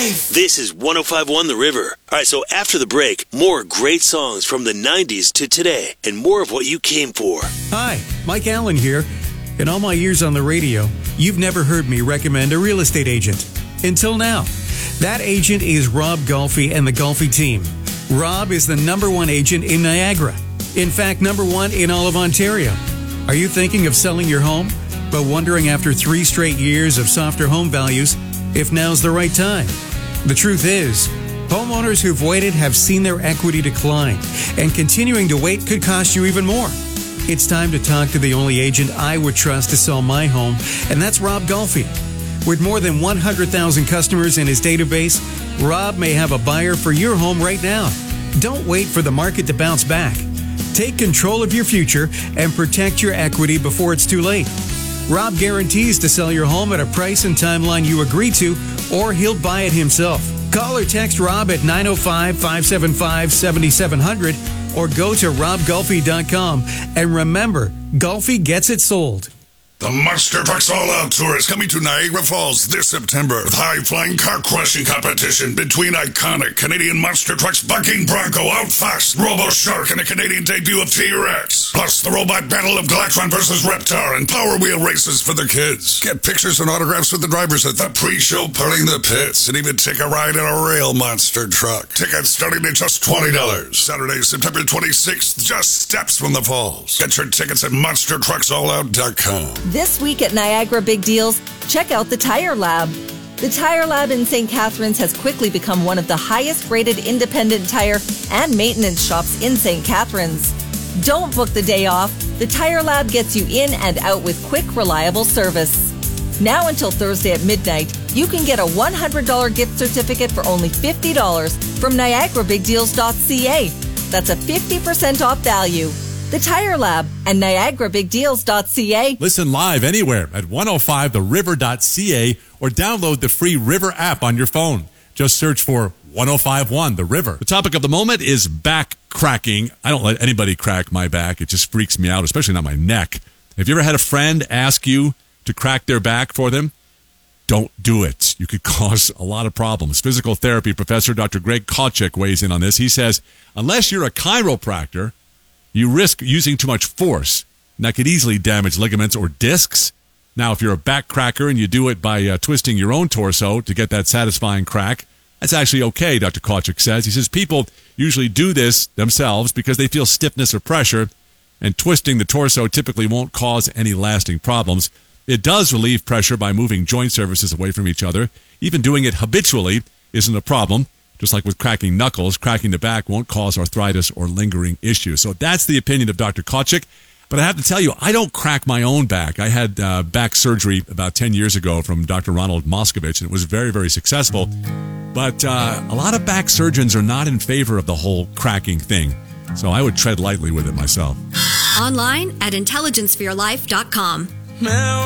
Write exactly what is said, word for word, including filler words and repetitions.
life. This is one oh five point one The River. All right, so after the break, more great songs from the nineties to today and more of what you came for. Hi, Mike Allen here. In all my years on the radio, you've never heard me recommend a real estate agent. Until now. That agent is Rob Golfi and the Golfi team. Rob is the number one agent in Niagara. In fact, number one in all of Ontario. Are you thinking of selling your home, but wondering after three straight years of softer home values if now's the right time? The truth is, homeowners who've waited have seen their equity decline, and continuing to wait could cost you even more. It's time to talk to the only agent I would trust to sell my home, and that's Rob Golfi. With more than one hundred thousand customers in his database, Rob may have a buyer for your home right now. Don't wait for the market to bounce back. Take control of your future and protect your equity before it's too late. Rob guarantees to sell your home at a price and timeline you agree to, or he'll buy it himself. Call or text Rob at nine oh five, five seven five, seven seven zero zero or go to rob golfi dot com. And remember, Golfi gets it sold. The Monster Trucks All-Out Tour is coming to Niagara Falls this September with high-flying car-crushing competition between iconic Canadian monster trucks Bucking Bronco, Outfox, Robo-Shark, and the Canadian debut of T-Rex. Plus the robot battle of Galactron versus Reptar and Power Wheel races for the kids. Get pictures and autographs with the drivers at the pre-show pulling the pits and even take a ride in a real monster truck. Tickets starting at just twenty dollars. Saturday, September twenty-sixth, just steps from the falls. Get your tickets at monster trucks all out dot com. This week at Niagara Big Deals, check out the Tire Lab. The Tire Lab in Saint Catharines has quickly become one of the highest-rated independent tire and maintenance shops in Saint Catharines. Don't book the day off. The Tire Lab gets you in and out with quick, reliable service. Now until Thursday at midnight, you can get a one hundred dollars gift certificate for only fifty dollars from niagara big deals dot c a. That's a fifty percent off value. The Tire Lab and niagara big deals dot c a. Listen live anywhere at one oh five the river dot c a or download the free River app on your phone. Just search for one oh five point one The River. The topic of the moment is back cracking. I don't let anybody crack my back. It just freaks me out, especially not my neck. Have you ever had a friend ask you to crack their back for them? Don't do it. You could cause a lot of problems. Physical therapy professor Doctor Greg Kotchik weighs in on this. He says, unless you're a chiropractor, you risk using too much force, and that could easily damage ligaments or discs. Now, if you're a back cracker and you do it by uh, twisting your own torso to get that satisfying crack, that's actually okay, Doctor Kotchik says. He says people usually do this themselves because they feel stiffness or pressure, and twisting the torso typically won't cause any lasting problems. It does relieve pressure by moving joint surfaces away from each other. Even doing it habitually isn't a problem. Just like with cracking knuckles, cracking the back won't cause arthritis or lingering issues. So that's the opinion of Doctor Kotchik. But I have to tell you, I don't crack my own back. I had uh, back surgery about ten years ago from Doctor Ronald Moskovich, and it was very, very successful. But uh, a lot of back surgeons are not in favor of the whole cracking thing. So I would tread lightly with it myself. Online at intelligence for your life dot com.